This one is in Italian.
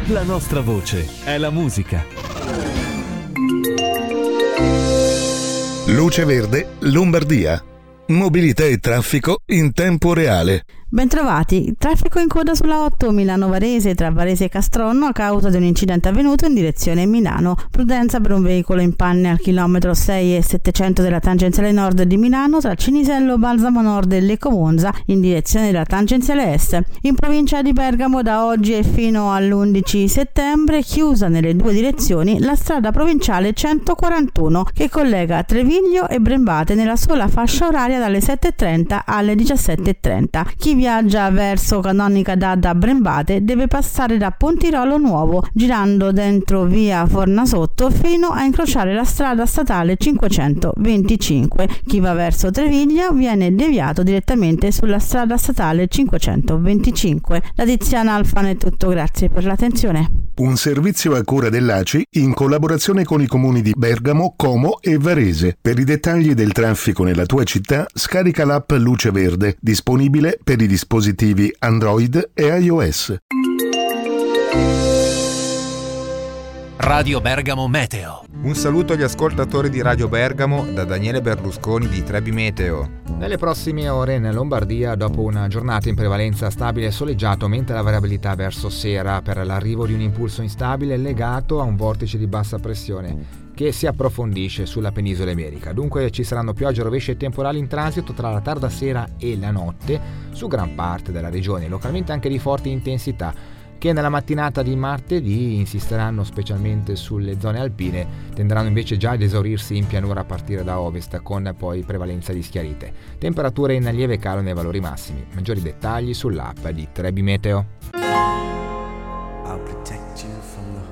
La nostra voce è la musica. Luce Verde, Lombardia. Mobilità e traffico in tempo reale. Bentrovati, traffico in coda sulla 8 Milano-Varese tra Varese e Castronno a causa di un incidente avvenuto in direzione Milano. Prudenza per un veicolo in panne al chilometro 6 e 700 della tangenziale nord di Milano tra Cinisello, Balsamo Nord e Lecco Monza in direzione della tangenziale est. In provincia di Bergamo da oggi e fino all'11 settembre chiusa nelle due direzioni la strada provinciale 141 che collega Treviglio e Brembate nella sola fascia oraria dalle 7.30 alle 17.30. Chi viaggia verso Canonica d'Adda a Brembate deve passare da Pontirolo Nuovo girando dentro via Fornasotto fino a incrociare la strada statale 525. Chi va verso Treviglio viene deviato direttamente sulla strada statale 525. Da Tiziana Alfano è tutto, grazie per l'attenzione. Un servizio a cura dell'ACI in collaborazione con i comuni di Bergamo, Como e Varese. Per i dettagli del traffico nella tua città scarica l'app Luce Verde, disponibile per i dispositivi Android e iOS. Radio Bergamo Meteo. Un saluto agli ascoltatori di Radio Bergamo da Daniele Berlusconi di Trebi Meteo. Nelle prossime ore in Lombardia, dopo una giornata in prevalenza stabile e soleggiato, aumenta la variabilità verso sera per l'arrivo di un impulso instabile legato a un vortice di bassa pressione che si approfondisce sulla penisola iberica. Dunque ci saranno piogge, rovesci e temporali in transito tra la tarda sera e la notte su gran parte della regione, localmente anche di forte intensità, che nella mattinata di martedì insisteranno specialmente sulle zone alpine, tenderanno invece già ad esaurirsi in pianura a partire da ovest, con poi prevalenza di schiarite. Temperature in lieve calo nei valori massimi. Maggiori dettagli sull'app di Trebi Meteo.